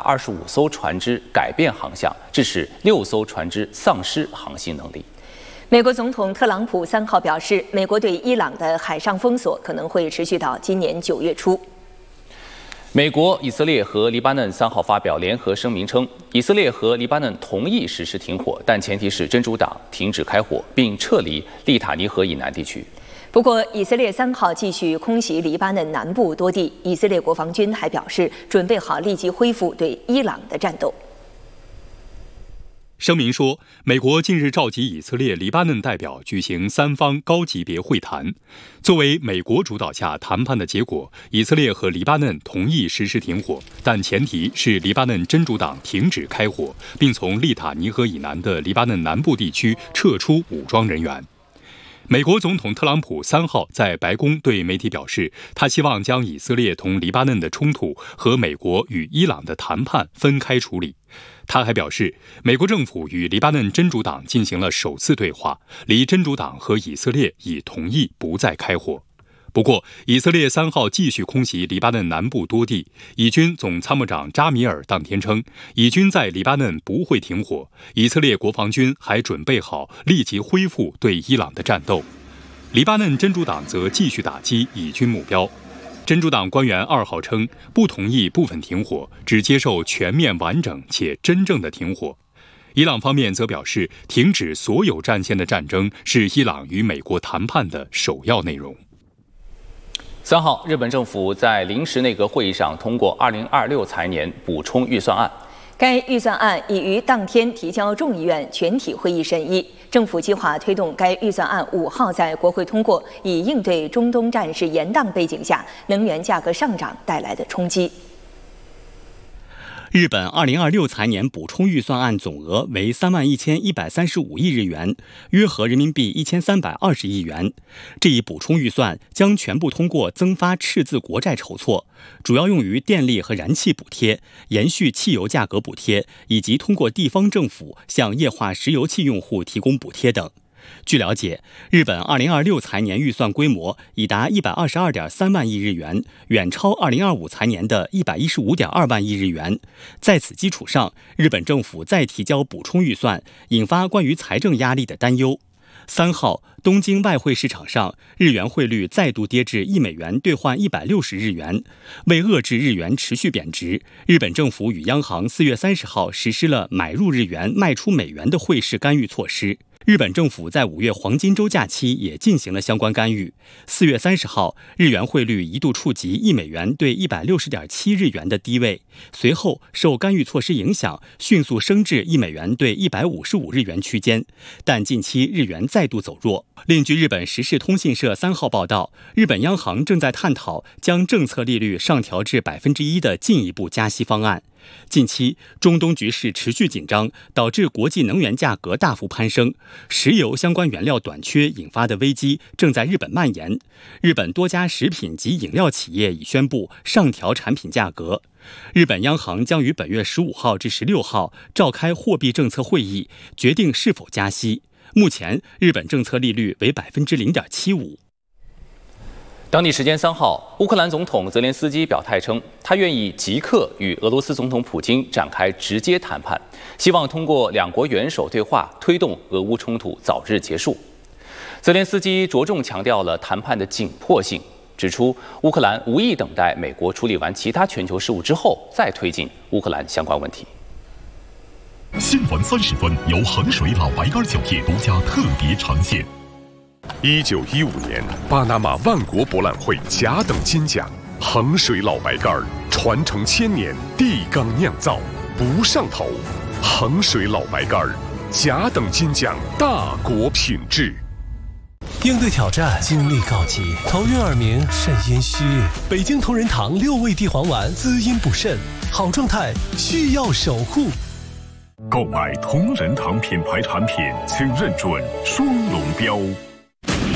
125艘船只改变航向，致使6艘船只丧失航行能力。 美国总统特朗普3号表示，美国对伊朗的海上封锁可能会持续到今年9月初。 美国、以色列和黎巴嫩3号发表联合声明称，以色列和黎巴嫩同意实施停火，但前提是真主党停止开火，并撤离利塔尼河以南地区。 不过，以色列3号继续空袭黎巴嫩南部多地，以色列国防军还表示准备好立即恢复对伊朗的战斗。 声明说，美国近日召集以色列、黎巴嫩代表举行3方高级别会谈。作为美国主导下谈判的结果，以色列和黎巴嫩同意实施停火，但前提是黎巴嫩真主党停止开火，并从利塔尼河以南的黎巴嫩南部地区撤出武装人员。美国总统特朗普3号在白宫对媒体表示，他希望将以色列同黎巴嫩的冲突和美国与伊朗的谈判分开处理。他还表示，美国政府与黎巴嫩真主党进行了首次对话，黎真主党和以色列已同意不再开火。不过，以色列3号继续空袭黎巴嫩南部多地。以军总参谋长扎米尔当天称，以军在黎巴嫩不会停火，以色列国防军还准备好立即恢复对伊朗的战斗。黎巴嫩真主党则继续打击以军目标。真主党官员2号称，不同意部分停火，只接受全面完整且真正的停火。伊朗方面则表示，停止所有战线的战争是伊朗与美国谈判的首要内容。 3号，日本政府在临时内阁会议上通过2026财年补充预算案。 该预算案已于当天提交众议院全体会议审议。政府计划推动该预算案5号在国会通过，以应对中东战事延宕背景下能源价格上涨带来的冲击。 日本2026财年补充预算案总额为31135亿日元，约合人民币1320亿元。这一补充预算将全部通过增发赤字国债筹措，主要用于电力和燃气补贴、延续汽油价格补贴，以及通过地方政府向液化石油气用户提供补贴等。据了解，日本2026财年预算规模已达122.3万亿日元，远超2025财年的115.2万亿日元。在此基础上，日本政府再提交补充预算，引发关于财政压力的担忧。3号，东京外汇市场上，日元汇率再度跌至1美元兑换160日元。为遏制日元持续贬值，日本政府与央行4月30号实施了买入日元、卖出美元的汇市干预措施。日本政府在5月黄金周假期也进行了相关干预。4月30号，日元汇率一度触及1美元兑160.7日元的低位，随后受干预措施影响，迅速升至1美元兑155日元区间。但近期日元再度走弱。另据日本时事通信社3号报道，日本央行正在探讨将政策利率上调至1%的进一步加息方案。近期，中东局势持续紧张，导致国际能源价格大幅攀升，石油相关原料短缺引发的危机正在日本蔓延。日本多家食品及饮料企业已宣布上调产品价格。日本央行将于本月15号至16号召开货币政策会议，决定是否加息。目前，日本政策利率为0.75%。 当地时间3号，乌克兰总统泽连斯基表态称，他愿意即刻与俄罗斯总统普京展开直接谈判，希望通过两国元首对话推动俄乌冲突早日结束。泽连斯基着重强调了谈判的紧迫性，指出乌克兰无意等待美国处理完其他全球事务之后再推进乌克兰相关问题。 新闻30分由衡水老白干酒业独家特别呈现。1915年，巴拿马万国博览会甲等金奖，衡水老白干传承1000年，地缸酿造，不上头。衡水老白干甲等金奖，大国品质。 应对挑战，精力告急，头晕耳鸣，肾阴虚。北京同仁堂6味地黄丸，滋阴补肾，好状态需要守护。 购买同仁堂品牌产品，请认准双龙标。